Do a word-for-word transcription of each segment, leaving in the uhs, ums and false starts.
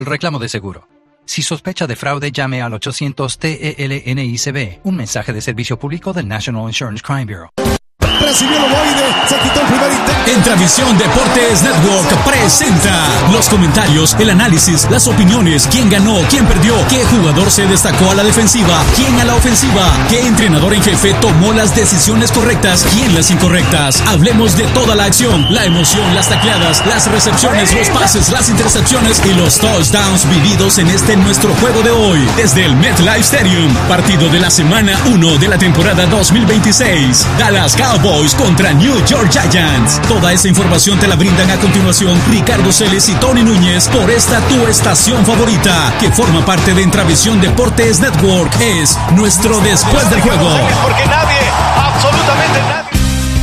Reclamo de seguro. Si sospecha de fraude, llame al ochocientos T E L N I C B, un mensaje de servicio público del National Insurance Crime Bureau. Recibió el ovoide, se quitó el primer intento. Entravisión Deportes Network presenta los comentarios, el análisis, las opiniones, quién ganó, quién perdió, qué jugador se destacó a la defensiva, quién a la ofensiva, qué entrenador en jefe tomó las decisiones correctas, quién las incorrectas. Hablemos de toda la acción, la emoción, las tacleadas, las recepciones, los pases, las intercepciones y los touchdowns vividos en este nuestro juego de hoy. Desde el MetLife Stadium, partido de la semana uno de la temporada dos mil veintiséis. Dallas Cowboys contra New York Giants. Toda esa información te la brindan a continuación Ricardo Celes y Tony Núñez por esta tu estación favorita, que forma parte de Entravisión Deportes Network. Es nuestro Después del Juego. Porque nadie, absolutamente nadie.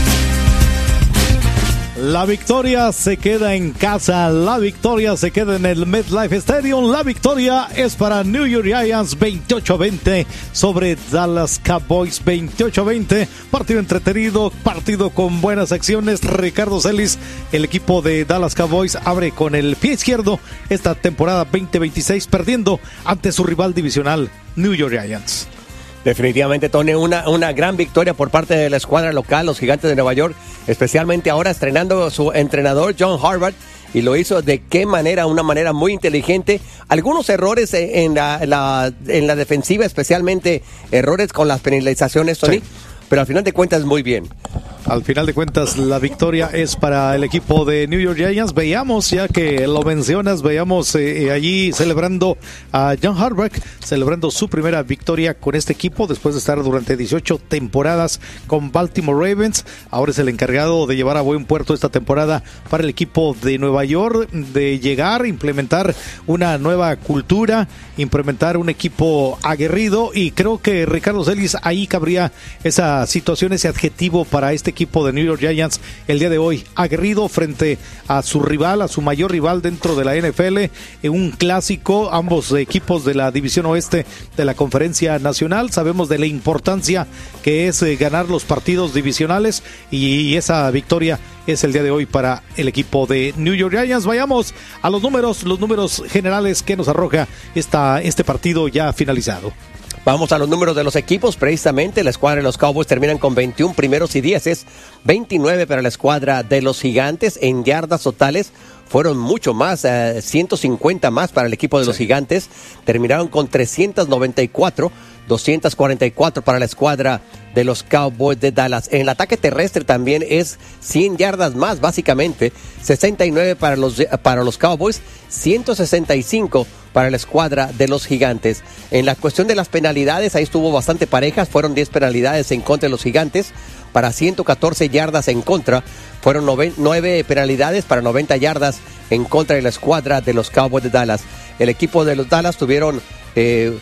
La victoria se queda en casa, la victoria se queda en el MetLife Stadium, la victoria es para New York Giants veintiocho a veinte sobre Dallas Cowboys veintiocho a veinte, partido entretenido, partido con buenas acciones. Ricardo Celis, el equipo de Dallas Cowboys abre con el pie izquierdo esta temporada veinte veintiséis, perdiendo ante su rival divisional New York Giants. Definitivamente, Tony, una, una gran victoria por parte de la escuadra local, los Gigantes de Nueva York, especialmente ahora estrenando su entrenador John Harbaugh, y lo hizo de qué manera, una manera muy inteligente. Algunos errores en la, la, en la defensiva, especialmente errores con las penalizaciones, Tony, sí. Pero al final de cuentas muy bien. Al final de cuentas, la victoria es para el equipo de New York Giants. Veíamos, ya que lo mencionas, veíamos eh, allí celebrando a John Harbaugh, celebrando su primera victoria con este equipo después de estar durante dieciocho temporadas con Baltimore Ravens. Ahora es el encargado de llevar a buen puerto esta temporada para el equipo de Nueva York, de llegar, implementar una nueva cultura, implementar un equipo aguerrido, y creo que Ricardo Celis, ahí cabría esa situación, ese adjetivo para este equipo de New York Giants el día de hoy: aguerrido frente a su rival, a su mayor rival dentro de la N F L, en un clásico, ambos equipos de la división oeste de la Conferencia Nacional. Sabemos de la importancia que es eh, ganar los partidos divisionales, y esa victoria es el día de hoy para el equipo de New York Giants. Vayamos a los números, los números generales que nos arroja esta, este partido ya finalizado. Vamos a los números de los equipos. Precisamente la escuadra de los Cowboys terminan con veintiún primeros y dieces, veintinueve para la escuadra de los Gigantes. En yardas totales fueron mucho más, eh, ciento cincuenta más para el equipo de los sí. Gigantes. Terminaron con trescientos noventa y cuatro, doscientos cuarenta y cuatro para la escuadra de los Cowboys de Dallas. En el ataque terrestre también es cien yardas más, básicamente. sesenta y nueve para los, para los Cowboys, ciento sesenta y cinco para la escuadra de los Gigantes. En la cuestión de las penalidades, ahí estuvo bastante parejas. Fueron diez penalidades en contra de los Gigantes para ciento catorce yardas en contra. Fueron nueve penalidades para noventa yardas en contra de la escuadra de los Cowboys de Dallas. El equipo de los Dallas tuvieron eh,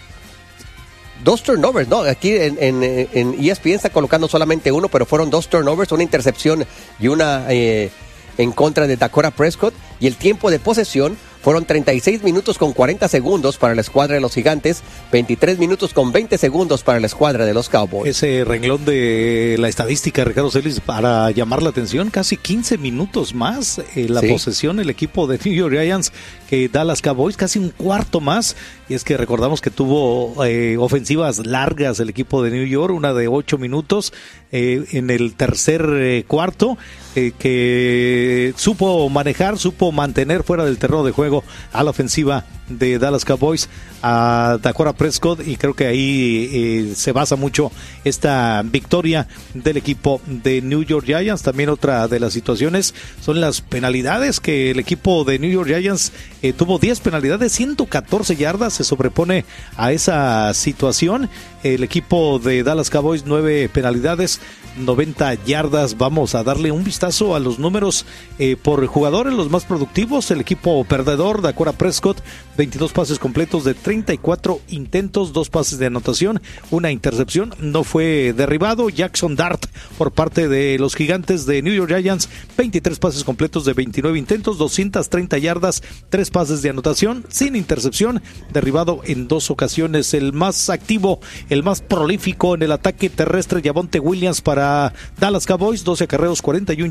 dos turnovers, ¿no? Aquí en, en, en E S P N está colocando solamente uno, pero fueron dos turnovers, una intercepción y una eh, en contra de Dakota Prescott. Y el tiempo de posesión fueron treinta y seis minutos con cuarenta segundos para la escuadra de los Gigantes, veintitrés minutos con veinte segundos para la escuadra de los Cowboys. Ese renglón de la estadística, Ricardo Celis, para llamar la atención, casi quince minutos más eh, la sí. posesión el equipo de New York Giants que Dallas Cowboys, casi un cuarto más. Y es que recordamos que tuvo eh, ofensivas largas el equipo de New York, una de ocho minutos eh, en el tercer eh, cuarto, eh, que supo manejar, supo mantener fuera del terreno de juego a la ofensiva de Dallas Cowboys, a Dakota Prescott, y creo que ahí eh, se basa mucho esta victoria del equipo de New York Giants. También otra de las situaciones son las penalidades, que el equipo de New York Giants eh, tuvo diez penalidades, ciento catorce yardas, se sobrepone a esa situación. El equipo de Dallas Cowboys, nueve penalidades, noventa yardas. Vamos a darle un vistazo a los números eh, por jugadores, los más productivos. El equipo perdedor, Dakota Prescott, veintidós pases completos de treinta y cuatro intentos, dos pases de anotación, una intercepción, no fue derribado. Jackson Dart, por parte de los Gigantes de New York Giants, veintitrés pases completos de veintinueve intentos, doscientas treinta yardas, tres pases de anotación, sin intercepción, derribado en dos ocasiones. El más activo, el más prolífico en el ataque terrestre, Javonte Williams para Dallas Cowboys, doce acarreos, cuarenta y una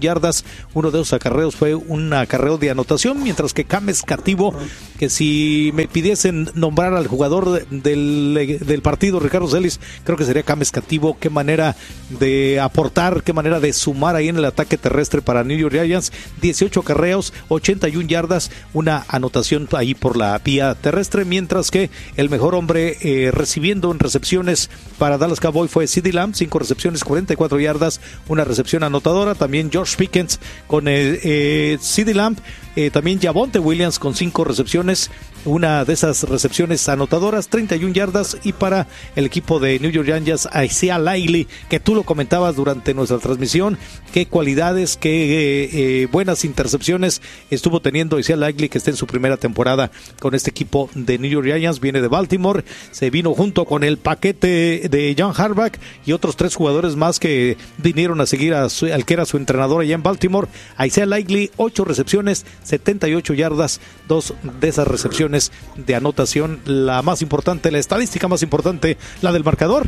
yardas. Uno de esos acarreos fue un acarreo de anotación, mientras que Cam Escativo, que si me pidiesen nombrar al jugador del, del partido, Ricardo Celis, creo que sería Cam Escativo. Qué manera de aportar, qué manera de sumar ahí en el ataque terrestre para New York Giants. dieciocho acarreos, ochenta y una yardas, una anotación ahí por la vía terrestre, mientras que el mejor hombre eh, recibiendo en recepciones para Dallas Cowboys fue CeeDee Lamb, cinco recepciones, cuarenta y cuatro yardas, una recepción anotadora. También George Pickens con eh, eh, CeeDee Lamb, eh, también Javonte Williams con cinco recepciones, una de esas recepciones anotadoras, treinta y una yardas. Y para el equipo de New York Giants, Isaiah Likely, que tú lo comentabas durante nuestra transmisión, qué cualidades, qué eh, eh, buenas intercepciones estuvo teniendo Isaiah Likely, que está en su primera temporada con este equipo de New York Giants. Viene de Baltimore, se vino junto con el paquete de John Harbaugh y otros tres jugadores más que vinieron a seguir a su, al que era su entrenador allá en Baltimore. Isaiah Likely, ocho recepciones, setenta y ocho yardas, dos de esas recepciones de anotación. La más importante, la estadística más importante, la del marcador,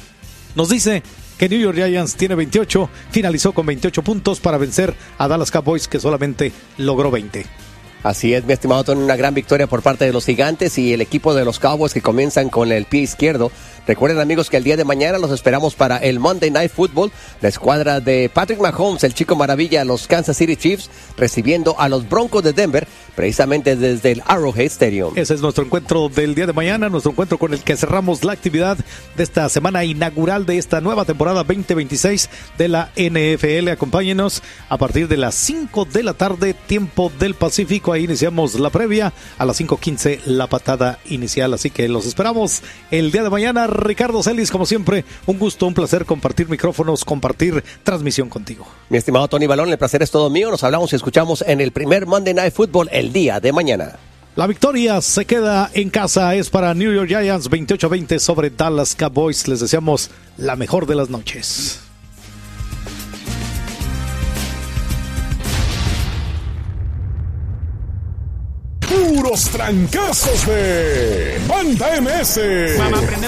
nos dice que New York Giants tiene veintiocho, finalizó con veintiocho puntos para vencer a Dallas Cowboys, que solamente logró veinte. Así es, mi estimado Tony, una gran victoria por parte de los Gigantes y el equipo de los Cowboys, que comienzan con el pie izquierdo. Recuerden, amigos, que el día de mañana los esperamos para el Monday Night Football. La escuadra de Patrick Mahomes, el chico maravilla, los Kansas City Chiefs, recibiendo a los Broncos de Denver, precisamente desde el Arrowhead Stadium. Ese es nuestro encuentro del día de mañana, nuestro encuentro con el que cerramos la actividad de esta semana inaugural de esta nueva temporada veinte veintiséis de la N F L. Acompáñenos a partir de las cinco de la tarde, tiempo del Pacífico. Ahí iniciamos la previa, a las cinco quince la patada inicial, así que los esperamos el día de mañana. Ricardo Celis, como siempre, un gusto, un placer compartir micrófonos, compartir transmisión contigo. Mi estimado Tony Balón, el placer es todo mío. Nos hablamos y escuchamos en el primer Monday Night Football el día de mañana. La victoria se queda en casa, es para New York Giants, veintiocho a veinte sobre Dallas Cowboys. Les deseamos la mejor de las noches. Puros trancazos de Banda M S.